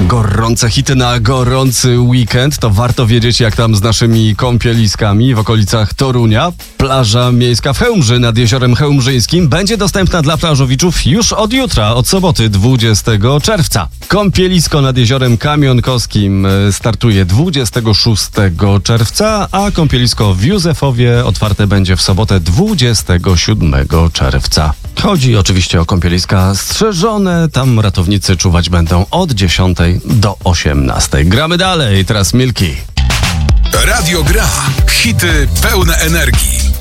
Gorące hity na gorący weekend. To warto wiedzieć, jak tam z naszymi kąpieliskami w okolicach Torunia. Plaża miejska w Chełmży nad jeziorem chełmżyńskim będzie dostępna dla plażowiczów już od jutra, od soboty 20 czerwca. Kąpielisko nad jeziorem Kamionkowskim startuje 26 czerwca, a kąpielisko w Józefowie otwarte będzie w sobotę 27 czerwca. Chodzi oczywiście o kąpieliska strzeżone, tam ratownicy czuwać będą od 10 do 18. Gramy dalej, teraz Milki. Radio Gra. Hity pełne energii.